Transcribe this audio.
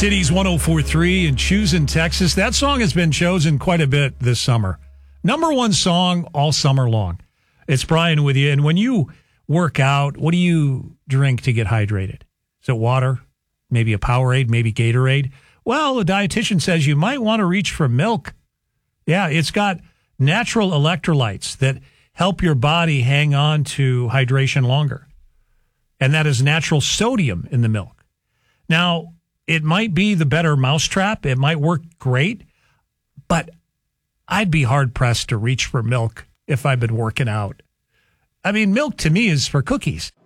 Cities 104.3 in Choosing, Texas. That song has been chosen quite a bit this summer. Number one song all summer long. It's Brian with you. And when you work out, what do you drink to get hydrated? Is it water? Maybe a Powerade? Maybe Gatorade? Well, the dietitian says you might want to reach for milk. Yeah, it's got natural electrolytes that help your body hang on to hydration longer. And that is natural sodium in the milk. Now, it might be the better mousetrap. It might work great, but I'd be hard-pressed to reach for milk if I've been working out. I mean, milk to me is for cookies.